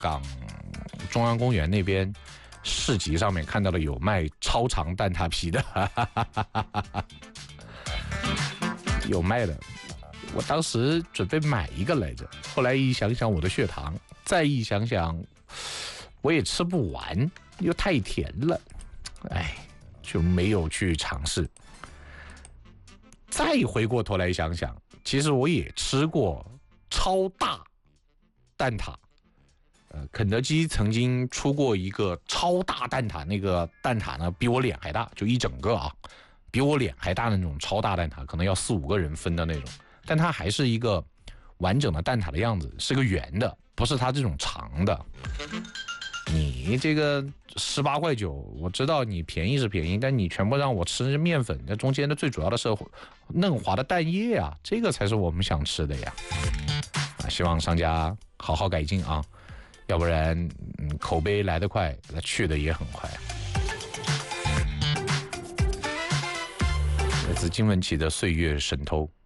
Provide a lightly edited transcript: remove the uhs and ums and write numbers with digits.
港中央公园那边市集上面看到了有卖超长蛋挞皮的，有卖的。我当时准备买一个来着，后来一想想我的血糖，再一想想我也吃不完，又太甜了，就没有去尝试。再回过头来想想，其实我也吃过超大蛋挞，肯德基曾经出过一个超大蛋挞，那个蛋挞呢比我脸还大，就一整个啊，比我脸还大的那种超大蛋挞，可能要4-5个人分的那种，但它还是一个完整的蛋挞的样子，是个圆的，不是它这种长的。你这个18.9块，我知道你便宜是便宜，但你全部让我吃面粉，那中间的最主要的是嫩滑的蛋液啊，这个才是我们想吃的呀。希望商家好好改进啊，要不然口碑来得快，去的也很快。来自金玟岐的《岁月神偷》。